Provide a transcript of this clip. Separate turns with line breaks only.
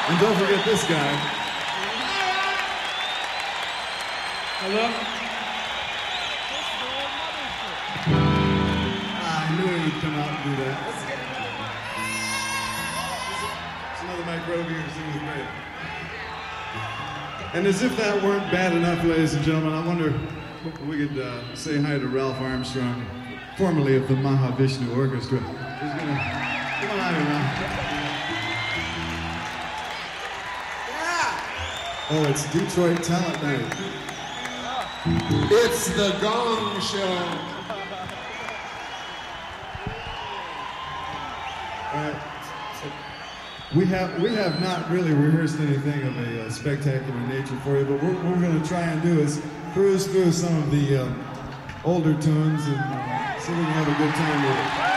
And don't forget this guy.
Hello?
I knew he would come out and do that. There's another Mike Roby who sings with me. And as if that weren't bad enough, ladies and gentlemen, I wonder if we could say hi to Ralph Armstrong, formerly of the Mahavishnu Orchestra. He's gonna come on out here, Ralph. Oh, it's Detroit Talent Night.
It's the Gong Show.
All right. We have not really rehearsed anything of a spectacular nature for you, but what we're going to try and do is cruise through some of the older tunes and see if we can have a good time with it.